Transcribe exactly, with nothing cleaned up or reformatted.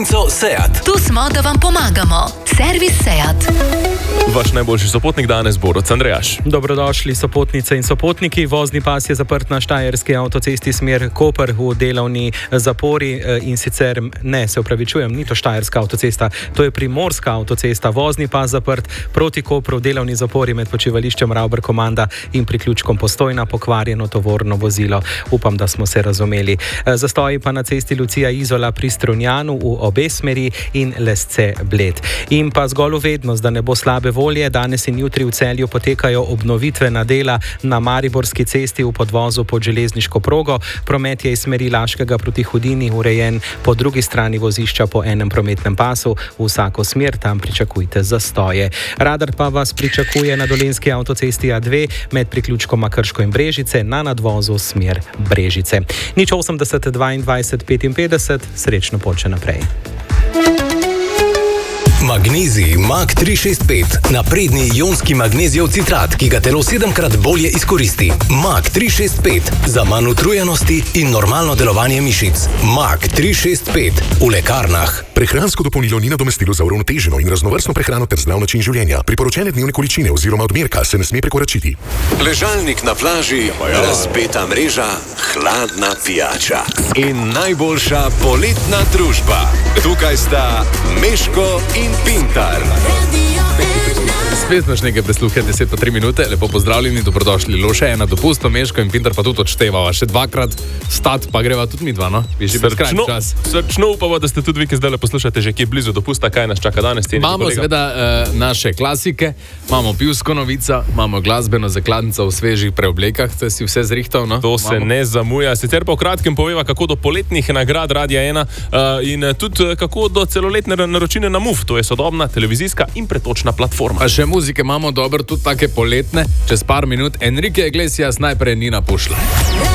Seat. Tu smo, da vam pomagamo. Servis Seat. Vaš najboljši sopotnik danes bo Rod Andrejaš. Dobrodošli sopotnice in sopotniki. Vozni pas je zaprt na štajerski avtocesti smer Koper v delovni zapori in sicer ne, se upravičujem, ni to štajerska avtocesta, to je primorska avtocesta. Vozni pas zaprt proti Kopru v delovni zapori med počivališčem Rauber Komanda in priključkom Postojna, pokvarjeno tovorno vozilo. Upam, da smo se razumeli. Zastoji pa na cesti Lucija Izola pri Strunjanu v obe smeri in Lesce Bled. In pa zgolj uvednost, da ne bo slabe volje, danes in jutri v Celju potekajo obnovitvena dela na Mariborski cesti v podvozu pod železniško progo. Promet je iz smeri Laškega proti Hudini urejen po drugi strani vozišča po enem prometnem pasu. V vsako smer tam pričakujte zastoje. Radar pa vas pričakuje na Dolenjski avtocesti A dve med priključkoma Krško in Brežice na nadvozu smer Brežice. Nič osemdeset dvaindvajset petinpetdeset, srečno pot še naprej. Magnezij Mag tri šest pet. Napredni ionski magnezijev citrat, ki ga telo sedemkrat bolje izkoristi. Mag tri šest pet. Za manj utrujenosti in normalno delovanje mišic. Mag tri šest pet. V lekarnah. Prehransko dopolnilo ni nadomestilo za uravnoteženo in raznovrstno prehrano ter zdrav način življenja. Priporočene dnevne količine oziroma odmerka se ne sme prekoračiti. Ležalnik na plaži, razpeta mreža, hladna pijača in najboljša poletna družba. Tukaj sta Meško in Pintar. Spet imaš nekaj presluhe, deset pa tri minute, lepo pozdravljeni, dobrodošli. Loše ena dopusto, Meško in Pintar pa tudi odštevava. Še dvakrat stat, pa greva tudi mi dva, no? Srčno, srčno upamo, da ste tudi vi, ki zdaj poslušate že kje blizu dopusta, kaj nas čaka danes. Imamo seveda uh, naše klasike, imamo pivsko novico, imamo glasbeno zakladnico v svežih preoblekah, to si vse zrihtal, no? To se imamo. Ne zamuja. Sicer pa v kratkem poveva, kako do poletnih nagrad Radia ena uh, in tudi kako do celoletne naročine na M U F, to je sodobna televizijska in pretočna platforma. Pa še muzike imamo dobro, tudi take poletne, čez par minut. Enrique Iglesias, najprej Nina Pušla.